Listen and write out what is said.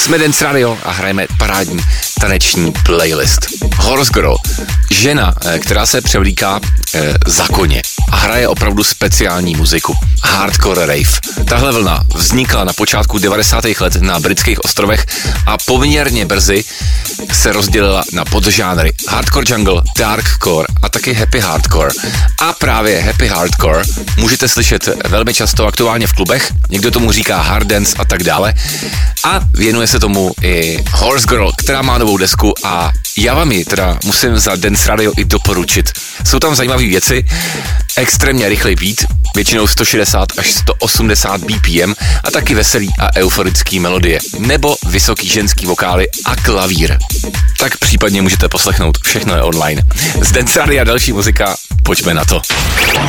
Jsme Dance Radio a hrajeme parádní taneční playlist. Horse Girl, žena, která se převlíká za koně a hraje opravdu speciální muziku. Hardcore rave. Tahle vlna vznikla na počátku 90. let na britských ostrovech a poměrně brzy se rozdělila na podžánry hardcore jungle, darkcore a taky happy hardcore. A právě happy hardcore můžete slyšet velmi často aktuálně v klubech, někdo tomu říká hard dance a tak dále. A věnuje se tomu i Horse Girl, která má novou desku a já vám ji teda musím za Dance Radio i doporučit. Jsou tam zajímavé věci, extrémně rychlej beat, většinou 160 až 180 BPM a taky veselý a euforický melodie, nebo vysoký ženský vokály a klavír. Tak případně můžete poslechnout, všechno je online. Z Dance Radio další muzika, pojďme na to.